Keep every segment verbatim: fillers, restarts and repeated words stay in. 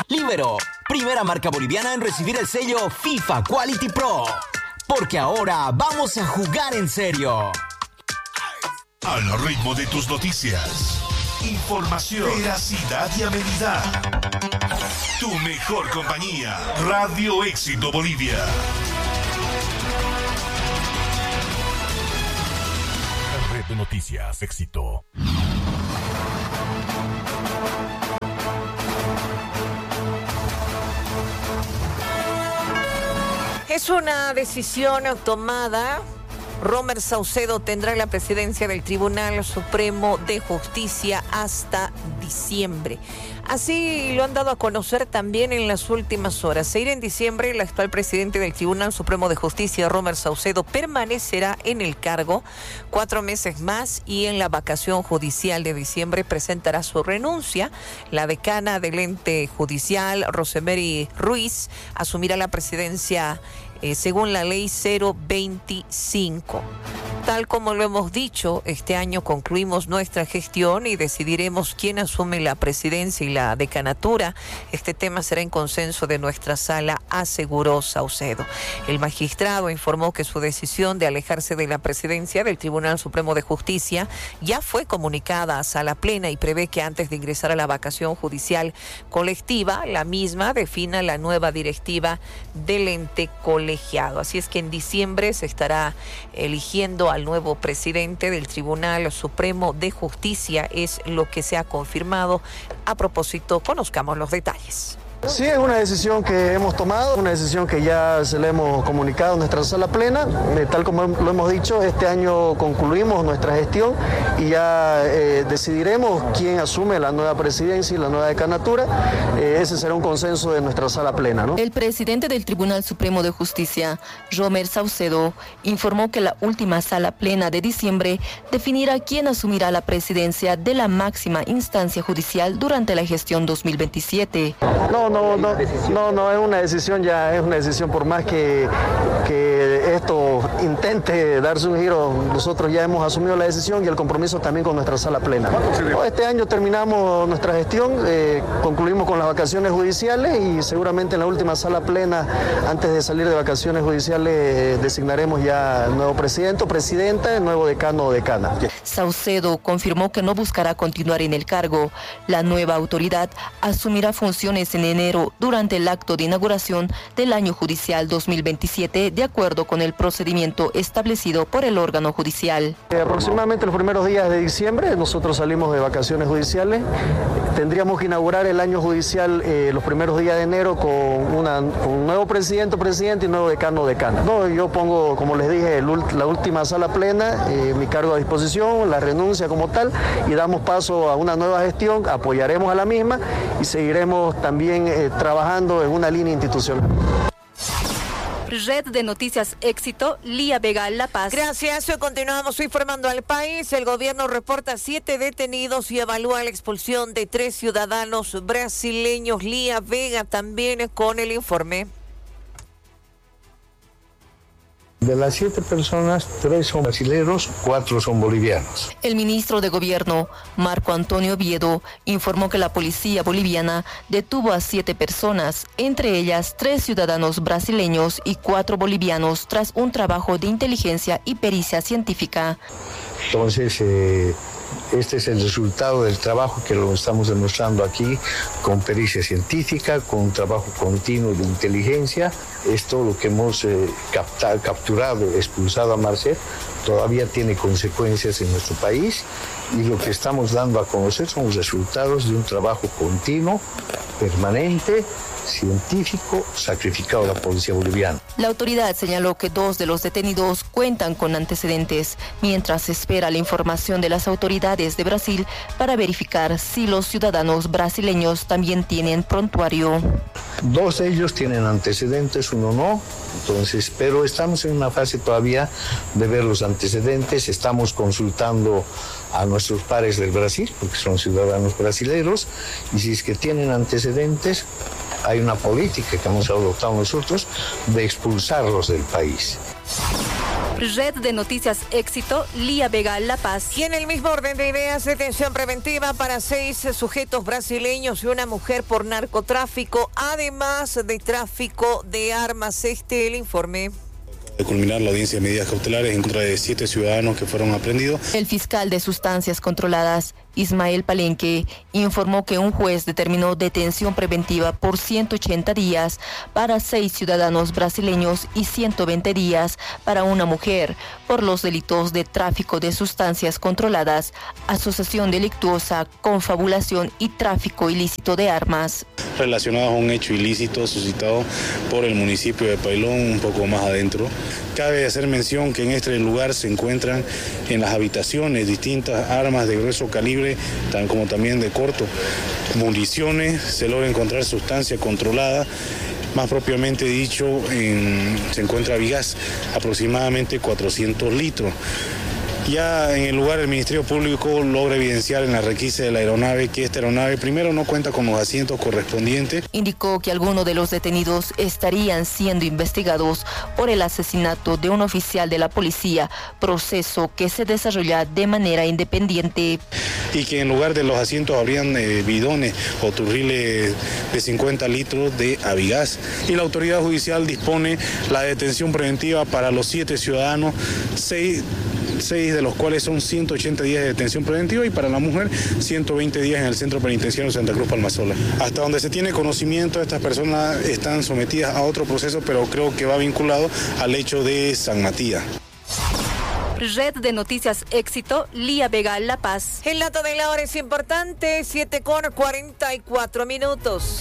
Libero, primera marca boliviana en recibir el sello FIFA Quality Pro. Porque ahora vamos a jugar en serio. Al ritmo de tus noticias. Información, veracidad y amenidad. Tu mejor compañía. Radio Éxito Bolivia. La red de noticias Éxito. Es una decisión tomada. Romer Saucedo tendrá la presidencia del Tribunal Supremo de Justicia hasta diciembre. Así lo han dado a conocer también en las últimas horas. Se irá en diciembre. El actual presidente del Tribunal Supremo de Justicia, Romer Saucedo, permanecerá en el cargo cuatro meses más y en la vacación judicial de diciembre presentará su renuncia. La decana del ente judicial, Rosemary Ruiz, asumirá la presidencia Eh, según la ley cero veinticinco. Tal como lo hemos dicho, este año concluimos nuestra gestión y decidiremos quién asume la presidencia y la decanatura. Este tema será en consenso de nuestra sala, aseguró Saucedo. El magistrado informó que su decisión de alejarse de la presidencia del Tribunal Supremo de Justicia ya fue comunicada a sala plena y prevé que antes de ingresar a la vacación judicial colectiva, la misma defina la nueva directiva del ente colegiado. Así es que en diciembre se estará eligiendo al nuevo presidente del Tribunal Supremo de Justicia, es lo que se ha confirmado. A propósito, conozcamos los detalles. Sí, es una decisión que hemos tomado, una decisión que ya se le hemos comunicado en nuestra sala plena. Eh, tal como lo hemos dicho, este año concluimos nuestra gestión y ya eh, decidiremos quién asume la nueva presidencia y la nueva decanatura. Eh, ese será un consenso de nuestra sala plena, ¿no? El presidente del Tribunal Supremo de Justicia, Romer Saucedo, informó que la última sala plena de diciembre definirá quién asumirá la presidencia de la máxima instancia judicial durante la gestión dos mil veintisiete. No, no, no, no, no, es una decisión ya, es una decisión por más que, que esto intente darse un giro, nosotros ya hemos asumido la decisión y el compromiso también con nuestra sala plena. Este año terminamos nuestra gestión, eh, concluimos con las vacaciones judiciales y seguramente en la última sala plena, antes de salir de vacaciones judiciales, eh, designaremos ya nuevo presidente o presidenta, nuevo decano o decana. Saucedo confirmó que no buscará continuar en el cargo. La nueva autoridad asumirá funciones en enero durante el acto de inauguración del año judicial dos mil veintisiete, de acuerdo con el procedimiento establecido por el órgano judicial. Eh, aproximadamente los primeros días de diciembre nosotros salimos de vacaciones judiciales. Tendríamos que inaugurar el año judicial eh, los primeros días de enero con, una, con un nuevo presidente o presidente y nuevo decano o decana. No, yo pongo, como les dije, el, la última sala plena, eh, mi cargo a disposición, la renuncia como tal, y damos paso a una nueva gestión, apoyaremos a la misma y seguiremos también eh, trabajando en una línea institucional. Red de Noticias Éxito, Lía Vega, La Paz. Gracias. Hoy continuamos informando al país. El gobierno reporta siete detenidos y evalúa la expulsión de tres ciudadanos brasileños. Lía Vega también con el informe. De las siete personas, tres son brasileños, cuatro son bolivianos. El ministro de Gobierno, Marco Antonio Oviedo, informó que la policía boliviana detuvo a siete personas, entre ellas tres ciudadanos brasileños y cuatro bolivianos, tras un trabajo de inteligencia y pericia científica. Entonces, eh, este es el resultado del trabajo que lo estamos demostrando aquí con pericia científica, con un trabajo continuo de inteligencia. Esto lo que hemos eh, captado, capturado, expulsado a Marcet, todavía tiene consecuencias en nuestro país y lo que estamos dando a conocer son los resultados de un trabajo continuo, permanente, científico, sacrificado a la policía boliviana. La autoridad señaló que dos de los detenidos cuentan con antecedentes, mientras espera la información de las autoridades de Brasil para verificar si los ciudadanos brasileños también tienen prontuario. Dos de ellos tienen antecedentes, uno no, entonces, pero estamos en una fase todavía de ver los antecedentes, estamos consultando a nuestros pares del Brasil, porque son ciudadanos brasileños, y si es que tienen antecedentes, hay una política que hemos adoptado nosotros de expulsarlos del país. Red de Noticias Éxito, Lía Vega, La Paz. Y en el mismo orden de ideas, detención preventiva para seis sujetos brasileños y una mujer por narcotráfico, además de tráfico de armas. Este el informe. De culminar la audiencia de medidas cautelares en contra de siete ciudadanos que fueron aprehendidos. El fiscal de sustancias controladas, Ismael Palenque, informó que un juez determinó detención preventiva por ciento ochenta días para seis ciudadanos brasileños y ciento veinte días para una mujer por los delitos de tráfico de sustancias controladas, asociación delictuosa, confabulación y tráfico ilícito de armas. Relacionados a un hecho ilícito suscitado por el municipio de Pailón, un poco más adentro. Cabe hacer mención que en este lugar se encuentran en las habitaciones distintas armas de grueso calibre, tan como también de corto, municiones, se logra encontrar sustancia controlada, más propiamente dicho, en, se encuentra Vigas, aproximadamente cuatrocientos litros. Ya en el lugar el Ministerio Público logra evidenciar en la requisa de la aeronave que esta aeronave primero no cuenta con los asientos correspondientes. Indicó que algunos de los detenidos estarían siendo investigados por el asesinato de un oficial de la policía, proceso que se desarrolla de manera independiente. Y que en lugar de los asientos habrían eh, bidones o turriles de cincuenta litros de avigas. Y la autoridad judicial dispone la detención preventiva para los siete ciudadanos, seis seis de los cuales son ciento ochenta días de detención preventiva y para la mujer ciento veinte días en el Centro Penitenciario Santa Cruz Palmasola. Hasta donde se tiene conocimiento, estas personas están sometidas a otro proceso, pero creo que va vinculado al hecho de San Matías. Red de Noticias Éxito, Lía Vega, La Paz. El dato de la hora es importante, siete con cuarenta y cuatro minutos.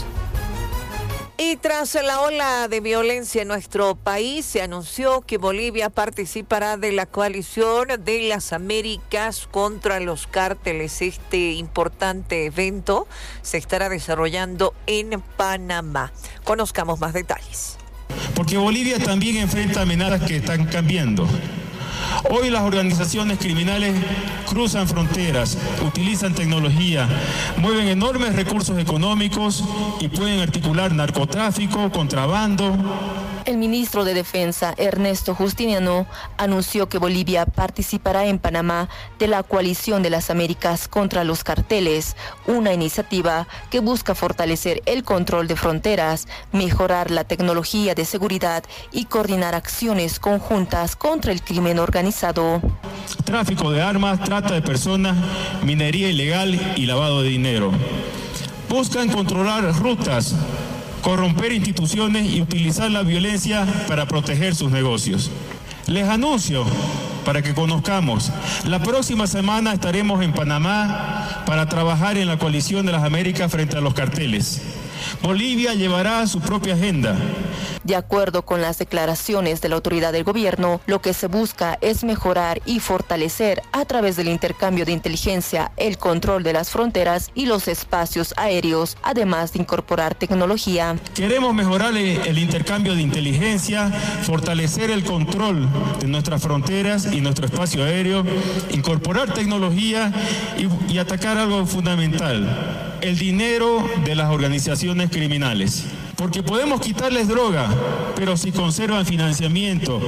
Y tras la ola de violencia en nuestro país, se anunció que Bolivia participará de la coalición de las Américas contra los cárteles. Este importante evento se estará desarrollando en Panamá. Conozcamos más detalles. Porque Bolivia también enfrenta amenazas que están cambiando. Hoy las organizaciones criminales cruzan fronteras, utilizan tecnología, mueven enormes recursos económicos y pueden articular narcotráfico, contrabando. El ministro de Defensa, Ernesto Justiniano, anunció que Bolivia participará en Panamá de la coalición de las Américas contra los carteles, una iniciativa que busca fortalecer el control de fronteras, mejorar la tecnología de seguridad y coordinar acciones conjuntas contra el crimen organizado. Tráfico de armas, trata de personas, minería ilegal y lavado de dinero. Buscan controlar rutas, corromper instituciones y utilizar la violencia para proteger sus negocios. Les anuncio, para que conozcamos, la próxima semana estaremos en Panamá para trabajar en la coalición de las Américas frente a los carteles. Bolivia llevará su propia agenda. De acuerdo con las declaraciones de la autoridad del gobierno, lo que se busca es mejorar y fortalecer a través del intercambio de inteligencia el control de las fronteras y los espacios aéreos, además de incorporar tecnología. Queremos mejorar el intercambio de inteligencia, fortalecer el control de nuestras fronteras y nuestro espacio aéreo, incorporar tecnología y, y atacar algo fundamental: el dinero de las organizaciones criminales. Porque podemos quitarles droga, pero si conservan financiamiento,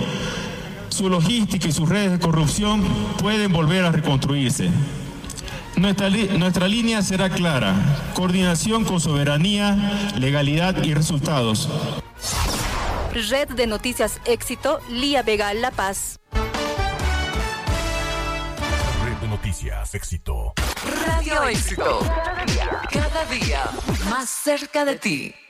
su logística y sus redes de corrupción pueden volver a reconstruirse. Nuestra, nuestra línea será clara: coordinación con soberanía, legalidad y resultados. Red de Noticias Éxito, Lía Vega, La Paz. Red de Noticias Éxito. Radio Éxito. Cada día, cada día más cerca de ti.